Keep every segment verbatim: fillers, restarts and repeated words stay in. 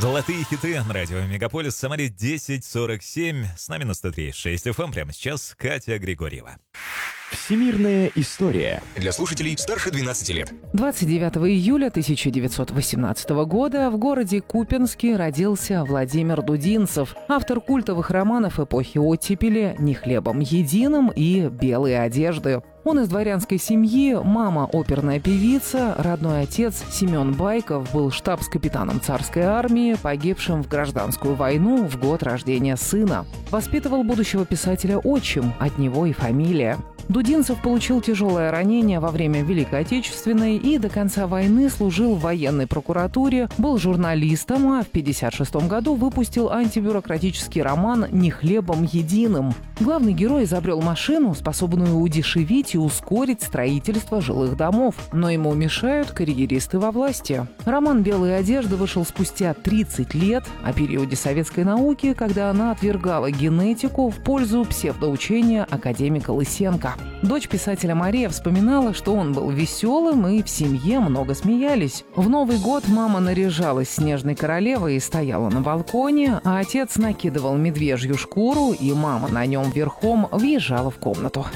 Золотые хиты на радио Мегаполис в Самаре десять сорок семь. С нами на сто три и шесть эф эм прямо сейчас Катя Григорьева. Всемирная история. Для слушателей старше двенадцати лет. двадцать девятого июля тысяча девятьсот восемнадцатого года в городе Купенске родился Владимир Дудинцев, автор культовых романов эпохи оттепели «Не хлебом единым» и «Белые одежды». Он из дворянской семьи, мама оперная певица, родной отец Семен Байков был штабс-капитаном царской армии, погибшим в гражданскую войну в год рождения сына. Воспитывал будущего писателя отчим, от него и фамилия. Дудинцев получил тяжелое ранение во время Великой Отечественной и до конца войны служил в военной прокуратуре, был журналистом, а в пятьдесят шестом году выпустил антибюрократический роман «Не хлебом единым». Главный герой изобрел машину, способную удешевить и ускорить строительство жилых домов, но ему мешают карьеристы во власти. Роман «Белые одежды» вышел спустя тридцать лет, о периоде советской науки, когда она отвергала генетику в пользу псевдоучения академика Лысенко. Дочь писателя Мария вспоминала, что он был веселым и в семье много смеялись. В Новый год мама наряжалась снежной королевой и стояла на балконе, а отец накидывал медвежью шкуру, и мама на нем верхом въезжала в комнату.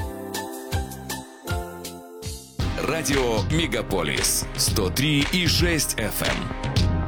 Радио Мегаполис сто три и шесть эф эм.